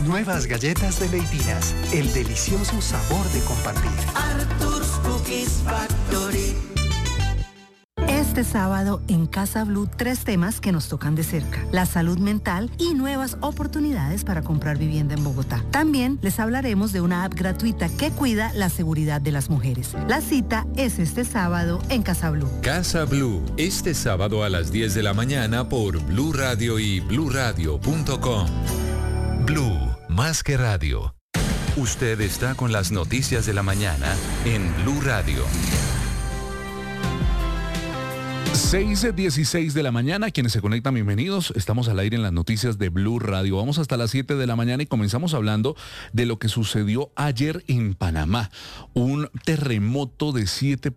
Nuevas galletas de Leitinas, el delicioso sabor de compartir. Arthur's Cookies Factory. Este sábado en Casa Blue, 3 temas que nos tocan de cerca: la salud mental y nuevas oportunidades para comprar vivienda en Bogotá. También les hablaremos de una app gratuita que cuida la seguridad de las mujeres. La cita es este sábado en Casa Blue. Casa Blue, este sábado a las 10 de la mañana por Blue Radio y bluradio.com. Blue, más que radio. Usted está con las noticias de la mañana en Blue Radio. 6:16 de la mañana, quienes se conectan, bienvenidos. Estamos al aire en las noticias de Blue Radio. Vamos hasta las 7 de la mañana y comenzamos hablando de lo que sucedió ayer en Panamá. Un terremoto de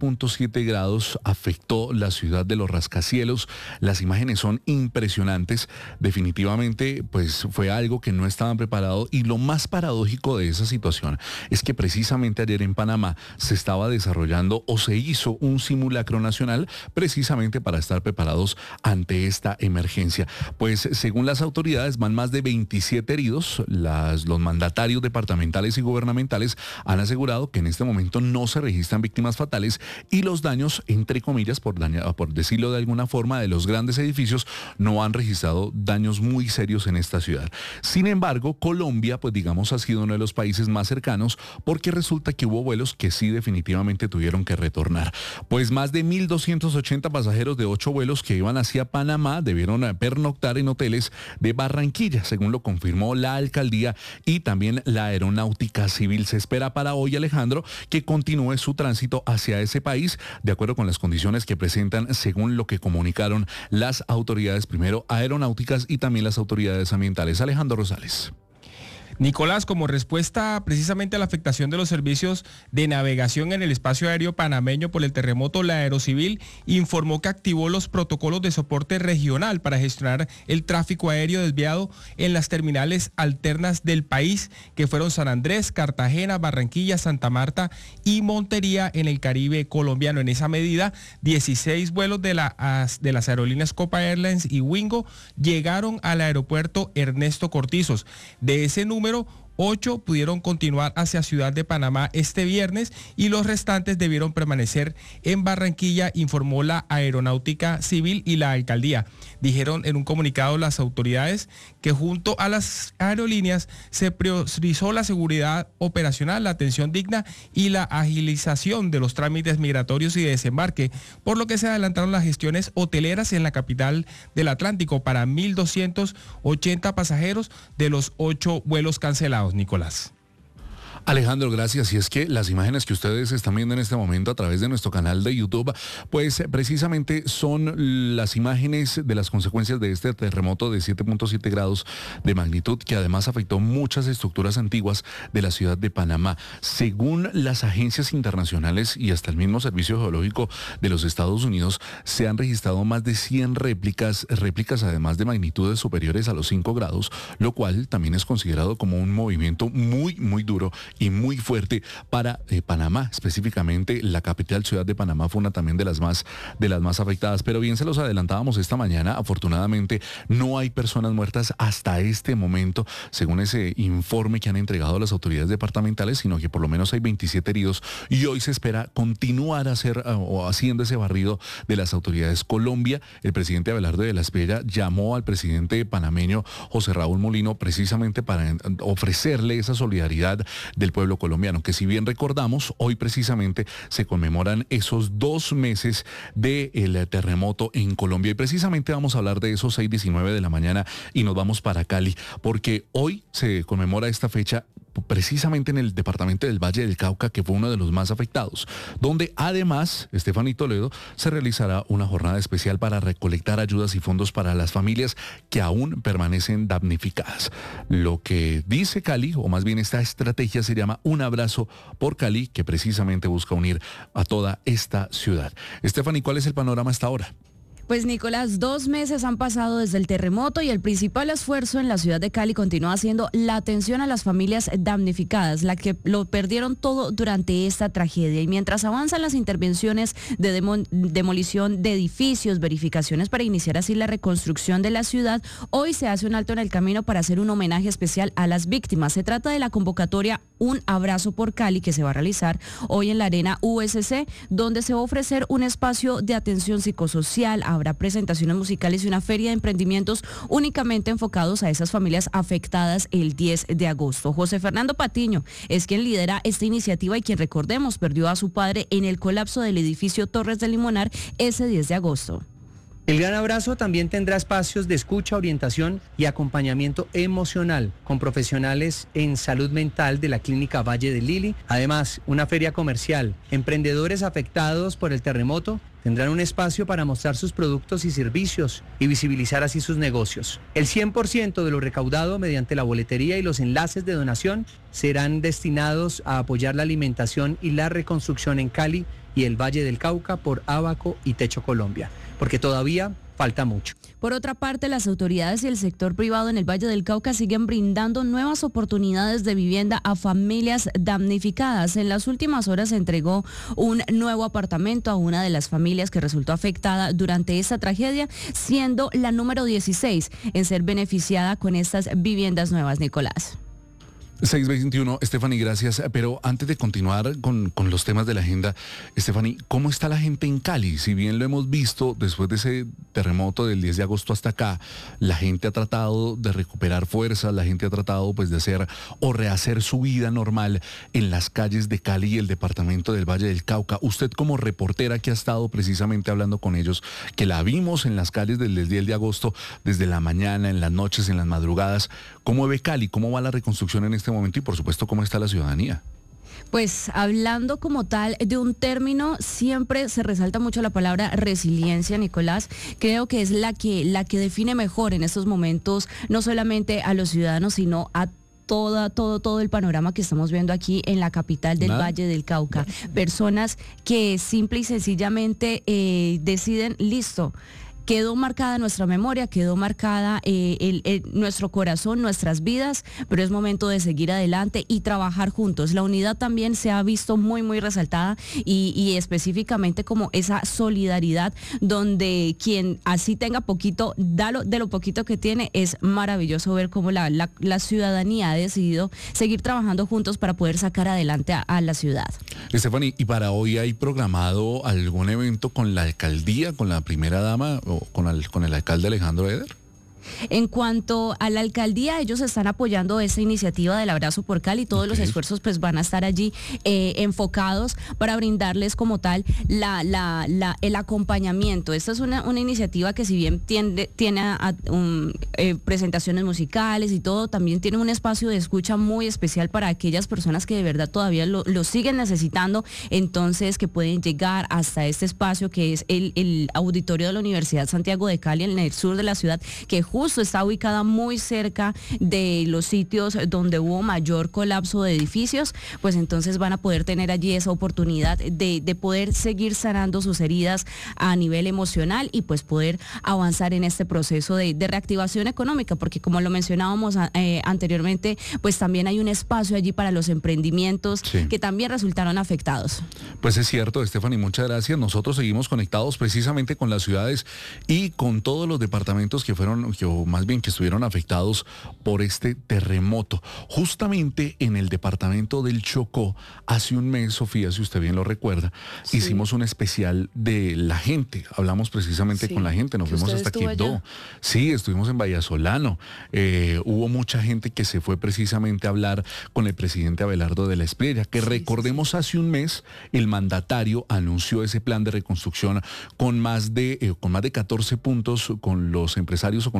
7.7 grados afectó la ciudad de los rascacielos. Las imágenes son impresionantes. Definitivamente, pues fue algo que no estaban preparados, y lo más paradójico de esa situación es que precisamente ayer en Panamá se estaba desarrollando o se hizo un simulacro nacional precisamente para estar preparados ante esta emergencia. Pues según las autoridades van más de 27 heridos. Los mandatarios departamentales y gubernamentales han asegurado que en este momento no se registran víctimas fatales y los daños, entre comillas, por decirlo de alguna forma, de los grandes edificios no han registrado daños muy serios en esta ciudad. Sin embargo, Colombia, pues digamos, ha sido uno de los países más cercanos, porque resulta que hubo vuelos que sí definitivamente tuvieron que retornar. Pues más de 1.280 pasajeros de 8 vuelos que iban hacia Panamá debieron pernoctar en hoteles de Barranquilla, según lo confirmó la alcaldía y también la Aeronáutica Civil. Se espera para hoy, Alejandro, que continúe su tránsito hacia ese país de acuerdo con las condiciones que presentan, según lo que comunicaron las autoridades, primero aeronáuticas y también las autoridades ambientales. Alejandro Rosales. Nicolás, como respuesta precisamente a la afectación de los servicios de navegación en el espacio aéreo panameño por el terremoto, la Aerocivil informó que activó los protocolos de soporte regional para gestionar el tráfico aéreo desviado en las terminales alternas del país, que fueron San Andrés, Cartagena, Barranquilla, Santa Marta y Montería en el Caribe colombiano. En esa medida, 16 vuelos de las aerolíneas Copa Airlines y Wingo llegaron al aeropuerto Ernesto Cortizos. De ese número, 8 pudieron continuar hacia Ciudad de Panamá este viernes y los restantes debieron permanecer en Barranquilla, informó la Aeronáutica Civil y la alcaldía. Dijeron en un comunicado las autoridades que junto a las aerolíneas se priorizó la seguridad operacional, la atención digna y la agilización de los trámites migratorios y de desembarque, por lo que se adelantaron las gestiones hoteleras en la capital del Atlántico para 1.280 pasajeros de los 8 vuelos cancelados. Nicolás. Alejandro, gracias. Y es que las imágenes que ustedes están viendo en este momento a través de nuestro canal de YouTube, pues precisamente son las imágenes de las consecuencias de este terremoto de 7.7 grados de magnitud, que además afectó muchas estructuras antiguas de la ciudad de Panamá. Según las agencias internacionales y hasta el mismo Servicio Geológico de los Estados Unidos, se han registrado más de 100 réplicas además de magnitudes superiores a los 5 grados, lo cual también es considerado como un movimiento muy, muy duro y muy fuerte para Panamá. Específicamente la capital ciudad de Panamá fue una también de las más afectadas, pero bien se los adelantábamos esta mañana. Afortunadamente no hay personas muertas hasta este momento, según ese informe que han entregado las autoridades departamentales, sino que por lo menos hay 27 heridos y hoy se espera continuar haciendo ese barrido de las autoridades. Colombia, el presidente Abelardo de la Espriella llamó al presidente panameño José Raúl Mulino precisamente para ofrecerle esa solidaridad del pueblo colombiano, que si bien recordamos, hoy precisamente se conmemoran esos 2 meses del terremoto en Colombia, y precisamente vamos a hablar de esos 6:19 de la mañana y nos vamos para Cali, porque hoy se conmemora esta fecha precisamente en el departamento del Valle del Cauca, que fue uno de los más afectados, donde además, Estefanía Toledo, se realizará una jornada especial para recolectar ayudas y fondos para las familias que aún permanecen damnificadas. Lo que dice Cali, o más bien esta estrategia, se llama Un Abrazo por Cali, que precisamente busca unir a toda esta ciudad. Estefanía, ¿cuál es el panorama hasta ahora? Pues Nicolás, 2 meses han pasado desde el terremoto y el principal esfuerzo en la ciudad de Cali continúa siendo la atención a las familias damnificadas, las que lo perdieron todo durante esta tragedia. Y mientras avanzan las intervenciones de demolición de edificios, verificaciones para iniciar así la reconstrucción de la ciudad, hoy se hace un alto en el camino para hacer un homenaje especial a las víctimas. Se trata de la convocatoria Un Abrazo por Cali, que se va a realizar hoy en la Arena USC, donde se va a ofrecer un espacio de atención psicosocial. Habrá presentaciones musicales y una feria de emprendimientos únicamente enfocados a esas familias afectadas el 10 de agosto. José Fernando Patiño es quien lidera esta iniciativa y quien, recordemos, perdió a su padre en el colapso del edificio Torres del Limonar ese 10 de agosto. El Gran Abrazo también tendrá espacios de escucha, orientación y acompañamiento emocional con profesionales en salud mental de la Clínica Valle de Lili. Además, una feria comercial. Emprendedores afectados por el terremoto tendrán un espacio para mostrar sus productos y servicios y visibilizar así sus negocios. El 100% de lo recaudado mediante la boletería y los enlaces de donación serán destinados a apoyar la alimentación y la reconstrucción en Cali y el Valle del Cauca por Abaco y Techo Colombia, porque todavía falta mucho. Por otra parte, las autoridades y el sector privado en el Valle del Cauca siguen brindando nuevas oportunidades de vivienda a familias damnificadas. En las últimas horas se entregó un nuevo apartamento a una de las familias que resultó afectada durante esta tragedia, siendo la número 16 en ser beneficiada con estas viviendas nuevas, Nicolás. 6:21, Stephanie, gracias. Pero antes de continuar con los temas de la agenda, Stephanie, ¿cómo está la gente en Cali? Si bien lo hemos visto después de ese terremoto del 10 de agosto hasta acá, la gente ha tratado de recuperar fuerzas, la gente ha tratado pues de hacer o rehacer su vida normal en las calles de Cali y el departamento del Valle del Cauca. Usted como reportera que ha estado precisamente hablando con ellos, que la vimos en las calles del 10 de agosto, desde la mañana, en las noches, en las madrugadas, ¿cómo ve Cali? ¿Cómo va la reconstrucción en este momento y por supuesto cómo está la ciudadanía? Pues hablando como tal de un término, siempre se resalta mucho la palabra resiliencia, Nicolás. Creo que es la que define mejor en estos momentos no solamente a los ciudadanos, sino a todo el panorama que estamos viendo aquí en la capital del Valle del Cauca. Personas que simple y sencillamente deciden, listo, quedó marcada nuestra memoria, quedó marcada nuestro corazón, nuestras vidas, pero es momento de seguir adelante y trabajar juntos. La unidad también se ha visto muy, muy resaltada y específicamente como esa solidaridad donde quien así tenga poquito, de lo poquito que tiene. Es maravilloso ver cómo la ciudadanía ha decidido seguir trabajando juntos para poder sacar adelante a la ciudad. Stephanie, ¿y para hoy hay programado algún evento con la alcaldía, con la primera dama o con el alcalde Alejandro Eder? En cuanto a la alcaldía, ellos están apoyando esta iniciativa del Abrazo por Cali. Todos los esfuerzos pues van a estar allí enfocados para brindarles como tal el acompañamiento. Esta es una iniciativa que, si bien tiene presentaciones musicales y todo, también tiene un espacio de escucha muy especial para aquellas personas que de verdad todavía lo siguen necesitando, entonces que pueden llegar hasta este espacio que es el auditorio de la Universidad Santiago de Cali en el sur de la ciudad, que justo está ubicada muy cerca de los sitios donde hubo mayor colapso de edificios. Pues entonces van a poder tener allí esa oportunidad de poder seguir sanando sus heridas a nivel emocional y pues poder avanzar en este proceso de reactivación económica, porque como lo mencionábamos anteriormente, pues también hay un espacio allí para los emprendimientos que también resultaron afectados. Pues es cierto, Stephanie, muchas gracias. Nosotros seguimos conectados precisamente con las ciudades y con todos los departamentos que estuvieron afectados por este terremoto. Justamente en el departamento del Chocó, hace un mes, Sofía, si usted bien lo recuerda, hicimos un especial de la gente. Hablamos precisamente con la gente, nos fuimos hasta Quibdó. Sí, estuvimos en Vallasolano. Hubo mucha gente que se fue precisamente a hablar con el presidente Abelardo de la Espriella, que recordemos hace un mes el mandatario anunció ese plan de reconstrucción con más de 14 puntos con los empresarios o con los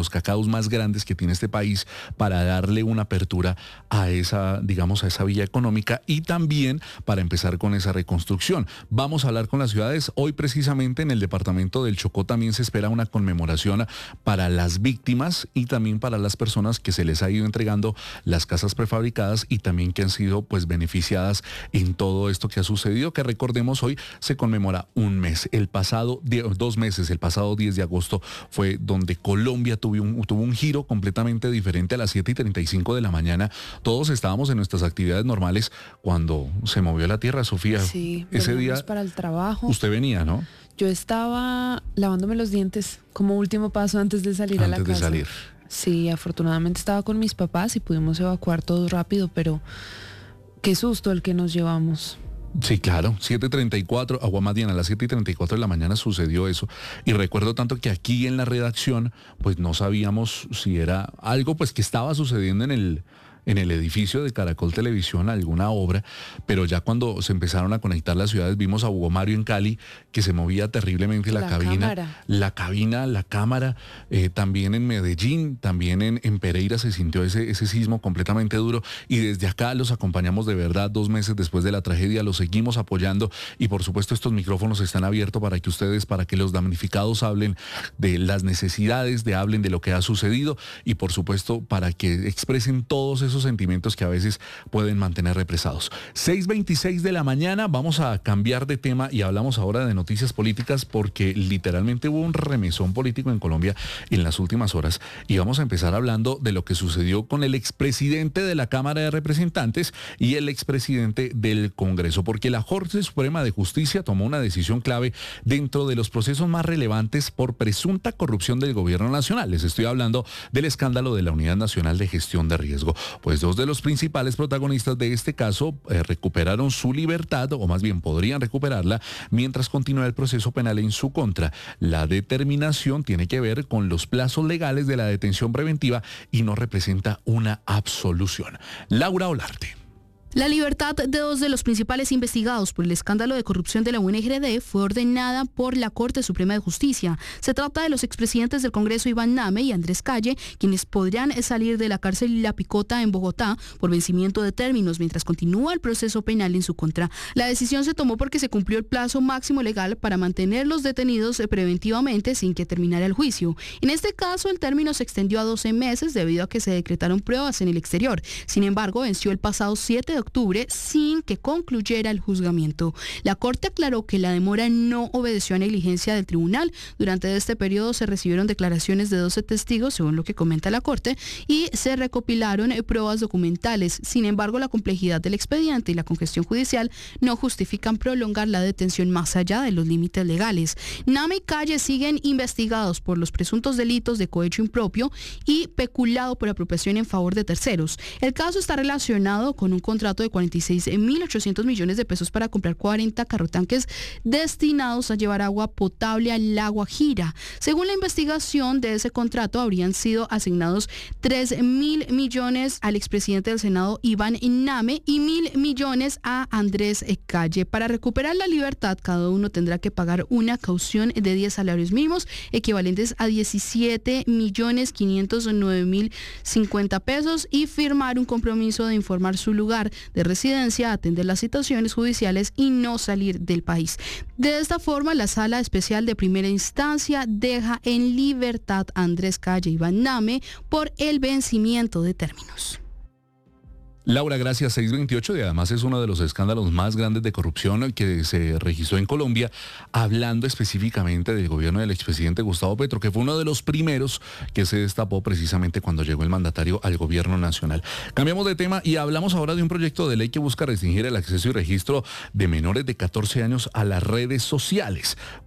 los cacaos más grandes que tiene este país para darle una apertura a esa, digamos, a esa vía económica y también para empezar con esa reconstrucción. Vamos a hablar con las ciudades. Hoy precisamente en el departamento del Chocó también se espera una conmemoración para las víctimas y también para las personas que se les ha ido entregando las casas prefabricadas y también que han sido pues beneficiadas en todo esto que ha sucedido, que recordemos hoy se conmemora un mes. El pasado 2 meses, el pasado 10 de agosto fue donde Colombia tuvo un giro completamente diferente. A las 7:35 de la mañana todos estábamos en nuestras actividades normales cuando se movió la tierra, Sofía. Sí, ese día para el trabajo. Usted venía, ¿no? Yo estaba lavándome los dientes como último paso antes de salir a la casa. Antes de salir. Sí, afortunadamente estaba con mis papás y pudimos evacuar todo rápido, pero qué susto el que nos llevamos. Sí, claro, 7:34, Aguamadiana, a las 7:34 de la mañana sucedió eso. Y recuerdo tanto que aquí en la redacción, pues no sabíamos si era algo pues que estaba sucediendo en el edificio de Caracol Televisión, alguna obra, pero ya cuando se empezaron a conectar las ciudades vimos a Hugo Mario en Cali que se movía terriblemente la cámara, también en Medellín, también en Pereira se sintió ese sismo completamente duro y desde acá los acompañamos de verdad 2 meses después de la tragedia, los seguimos apoyando y por supuesto estos micrófonos están abiertos para que ustedes, para que los damnificados hablen de las necesidades, hablen de lo que ha sucedido y por supuesto para que expresen todos esos sentimientos que a veces pueden mantener represados. 6:26 de la mañana, vamos a cambiar de tema y hablamos ahora de noticias políticas porque literalmente hubo un remesón político en Colombia en las últimas horas y vamos a empezar hablando de lo que sucedió con el expresidente de la Cámara de Representantes y el expresidente del Congreso, porque la Corte Suprema de Justicia tomó una decisión clave dentro de los procesos más relevantes por presunta corrupción del gobierno nacional. Les estoy hablando del escándalo de la Unidad Nacional de Gestión de Riesgo. Pues 2 de los principales protagonistas de este caso recuperaron su libertad, o más bien podrían recuperarla, mientras continúa el proceso penal en su contra. La determinación tiene que ver con los plazos legales de la detención preventiva y no representa una absolución. Laura Olarte. La libertad de 2 de los principales investigados por el escándalo de corrupción de la UNGD fue ordenada por la Corte Suprema de Justicia. Se trata de los expresidentes del Congreso Iván Name y Andrés Calle, quienes podrán salir de la cárcel La Picota en Bogotá por vencimiento de términos mientras continúa el proceso penal en su contra. La decisión se tomó porque se cumplió el plazo máximo legal para mantenerlos detenidos preventivamente sin que terminara el juicio. En este caso, el término se extendió a 12 meses debido a que se decretaron pruebas en el exterior. Sin embargo, venció el pasado 7 de octubre sin que concluyera el juzgamiento. La Corte aclaró que la demora no obedeció a negligencia del tribunal. Durante este periodo se recibieron declaraciones de 12 testigos, según lo que comenta la Corte, y se recopilaron pruebas documentales. Sin embargo, la complejidad del expediente y la congestión judicial no justifican prolongar la detención más allá de los límites legales. Name y Calle siguen investigados por los presuntos delitos de cohecho impropio y peculado por apropiación en favor de terceros. El caso está relacionado con un contrato de 46.800 millones de pesos para comprar 40 carrotanques destinados a llevar agua potable al lago Guajira. Según la investigación de ese contrato, habrían sido asignados 3.000 millones al expresidente del Senado Iván Name y 1.000 millones a Andrés Calle. Para recuperar la libertad, cada uno tendrá que pagar una caución de 10 salarios mínimos, equivalentes a 17.509.050 pesos, y firmar un compromiso de informar su lugar de residencia, atender las citaciones judiciales y no salir del país. De esta forma, la Sala Especial de Primera Instancia deja en libertad a Andrés Calle y Iván Name por el vencimiento de términos. Laura, gracias. 628, y además es uno de los escándalos más grandes de corrupción que se registró en Colombia, hablando específicamente del gobierno del expresidente Gustavo Petro, que fue uno de los primeros que se destapó precisamente cuando llegó el mandatario al gobierno nacional. Cambiamos de tema y hablamos ahora de un proyecto de ley que busca restringir el acceso y registro de menores de 14 años a las redes sociales.